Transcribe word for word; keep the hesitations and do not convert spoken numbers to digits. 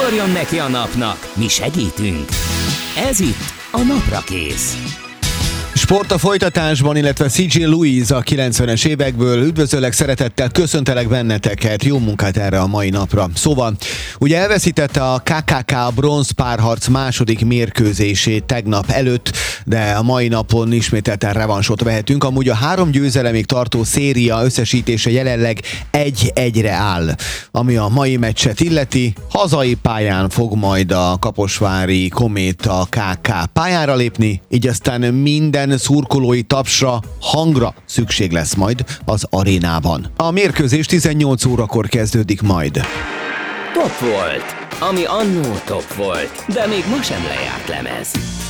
Ugorjon neki a napnak, mi segítünk! Ez itt a Naprakész. Sport a folytatásban, illetve cé jé Louise a kilencvenes évekből. Üdvözöllek, szeretettel köszöntelek benneteket, jó munkát erre a mai napra. Szóval, ugye elveszítette a ká ká ká bronzpárharc második mérkőzését tegnap előtt, de a mai napon ismételten revansot vehetünk. Amúgy a három győzelemig tartó széria összesítése jelenleg egy-egyre áll. Ami a mai meccset illeti, hazai pályán fog majd a kaposvári Kométa ká ká pályára lépni, így aztán minden szurkolói tapsra, hangra szükség lesz majd az arénában. A mérkőzés tizennyolc órakor kezdődik majd. Top volt, ami annó top volt, de még ma sem lejárt lemez.